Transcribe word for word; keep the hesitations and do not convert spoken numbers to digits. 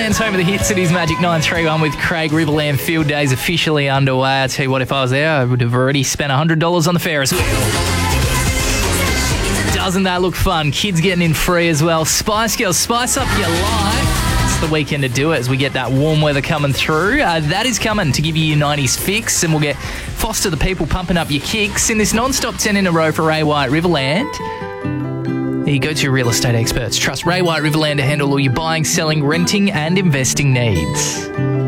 Riverland's home of the hits. It is Magic nine three one with Craig. Riverland Field Days officially underway. I tell you what, if I was there, I would have already spent one hundred dollars on the Ferris wheel. Doesn't that look fun? Kids getting in free as well. Spice Girls, spice up your life. It's the weekend to do it as we get that warm weather coming through. Uh, that is coming to give you your nineties fix, and we'll get Foster the People pumping up your kicks in this non-stop ten in a row for Ray White Riverland. There you go to your real estate experts. Trust Ray White Riverland to handle all your buying, selling, renting and investing needs.